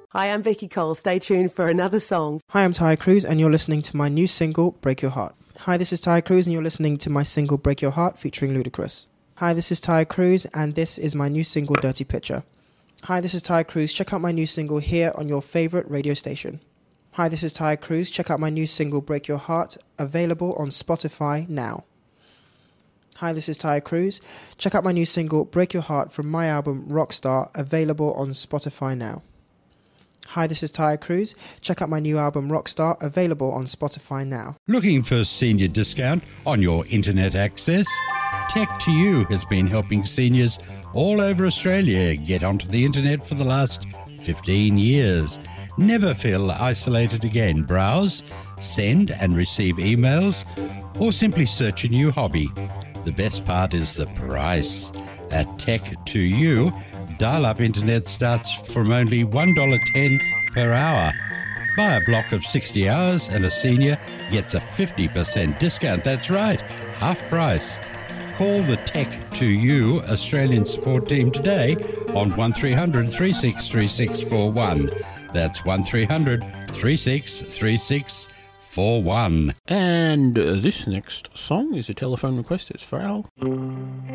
Hi, I'm Vicky Cole. Stay tuned for another song. Hi, I'm Ty Cruz, and you're listening to my new single, Break Your Heart. Hi, this is Ty Cruz, and you're listening to my single, Break Your Heart, featuring Ludacris. Hi, this is Ty Cruz, and this is my new single, Dirty Picture. Hi, this is Ty Cruz. Check out my new single here on your favorite radio station. Hi, this is Ty Cruz. Check out my new single, Break Your Heart, available on Spotify now. Hi, this is Ty Cruz. Check out my new single, Break Your Heart, from my album, Rockstar, available on Spotify now. Hi, this is Ty Cruz. Check out my new album, Rockstar, available on Spotify now. Looking for a senior discount on your internet access? Tech2U has been helping seniors all over Australia get onto the internet for the last 15 years. Never feel isolated again. Browse, send and receive emails, or simply search a new hobby. The best part is the price. At Tech2U, dial-up internet starts from only $1.10 per hour. Buy a block of 60 hours and a senior gets a 50% discount. That's right, half price. Call the Tech2U Australian support team today on 1300 363641. That's 1300 363641. And this next song is a telephone request. It's for Al.